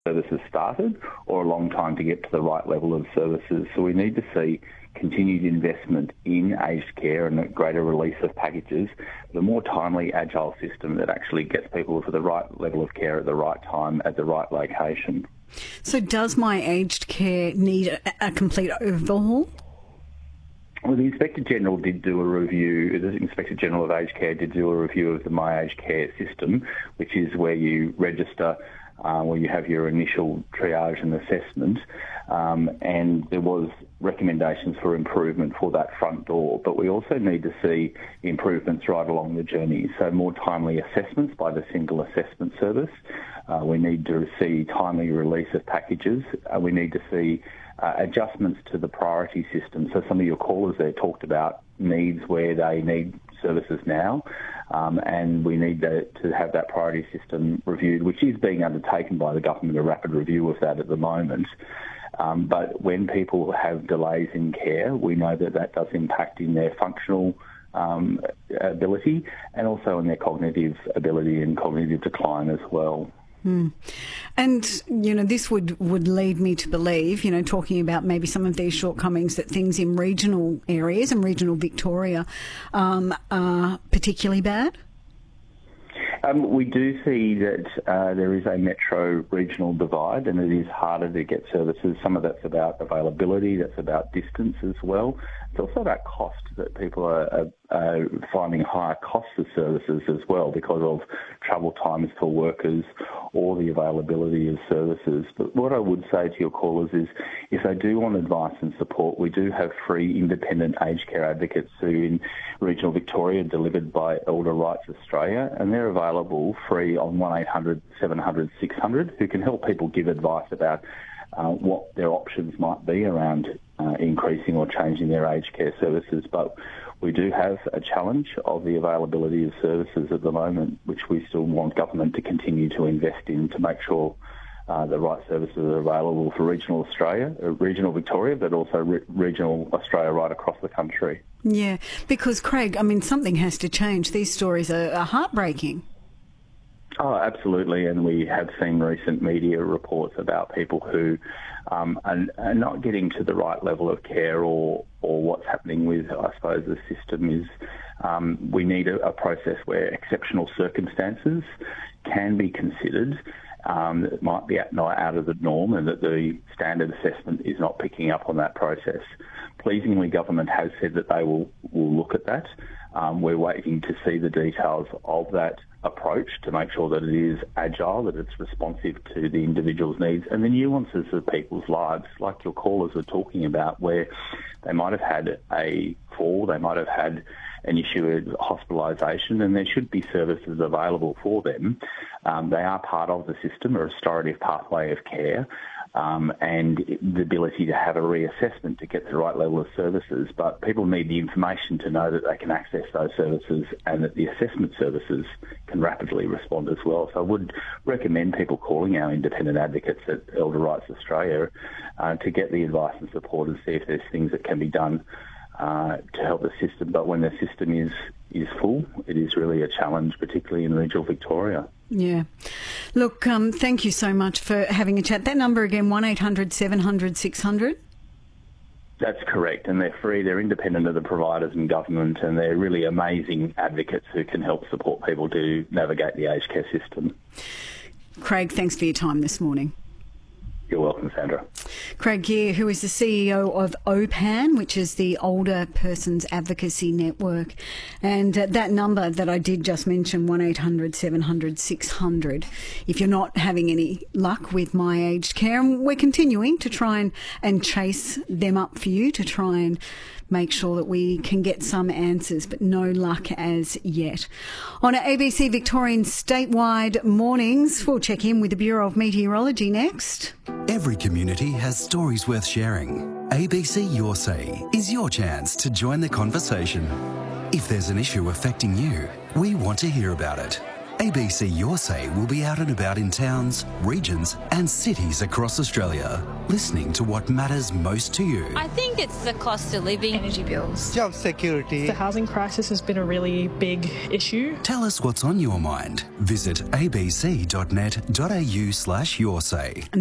services started or a long time to get to the right level of services. So we need to see continued investment in aged care and a greater release of packages, but a more timely, agile system that actually gets people to the right level of care at the right time at the right location. So does my aged care need a complete overhaul? Well, the Inspector General did do a review, the Inspector General of Aged Care did do a review of the My Aged Care system, which is where you register, where you have your initial triage and assessment, and there was recommendations for improvement for that front door, but we also need to see improvements right along the journey. So more timely assessments by the single assessment service. We need to see timely release of packages. We need to see adjustments to the priority system. So some of your callers there talked about needs where they need services now, and we need to have that priority system reviewed, which is being undertaken by the government, a rapid review of that at the moment. But when people have delays in care, we know that does impact in their functional ability and also in their cognitive ability and cognitive decline as well. And, this would lead me to believe, talking about maybe some of these shortcomings, that things in regional areas and regional Victoria are particularly bad? We do see that there is a metro-regional divide, and it is harder to get services. Some of that's about availability, that's about distance as well. It's also about cost, that people are finding higher costs of services as well because of travel times for workers or the availability of services. But what I would say to your callers is, if they do want advice and support, we do have free independent aged care advocates who in regional Victoria delivered by Elder Rights Australia, and they're available free on 1800 700 600, who can help people give advice about what their options might be around increasing or changing their aged care services. But we do have a challenge of the availability of services at the moment, which we still want government to continue to invest in to make sure the right services are available for regional Australia, regional Victoria, but also regional Australia right across the country. Yeah, because Craig, something has to change. These stories are heartbreaking. Oh, absolutely, and we have seen recent media reports about people who are not getting to the right level of care, or what's happening with, I suppose, the system is we need a process where exceptional circumstances can be considered. It might be not out of the norm, and that the standard assessment is not picking up on that process. Pleasingly, government has said that they will look at that. We're waiting to see the details of that approach to make sure that it is agile, that it's responsive to the individual's needs and the nuances of people's lives, like your callers were talking about, where they might have had a fall, they might have had an issue with hospitalisation, and there should be services available for them. They are part of the system, a restorative pathway of care, and the ability to have a reassessment to get the right level of services. But people need the information to know that they can access those services and that the assessment services can rapidly respond as well. So I would recommend people calling our independent advocates at Elder Rights Australia to get the advice and support and see if there's things that can be done to help the system. But when the system is full, it is really a challenge, particularly in regional Victoria. Yeah. Look, thank you so much for having a chat. That number again, 1800 700 600? That's correct, and they're free. They're independent of the providers and government, and they're really amazing advocates who can help support people to navigate the aged care system. Craig, thanks for your time this morning. You're welcome, Sandra. Craig Gear, who is the CEO of OPAN, which is the Older Persons Advocacy Network. And that number that I did just mention, 1800 700 600, if you're not having any luck with My Aged Care, and we're continuing to try and chase them up for you to try and make sure that we can get some answers, but no luck as yet. On our ABC Victorian statewide mornings, we'll check in with the Bureau of Meteorology next. Every community has stories worth sharing. ABC Your Say is your chance to join the conversation. If there's an issue affecting you, we want to hear about it. ABC Your Say will be out and about in towns, regions and cities across Australia, listening to what matters most to you. I think it's the cost of living, energy bills, job security. The housing crisis has been a really big issue. Tell us what's on your mind. Visit abc.net.au/yoursay.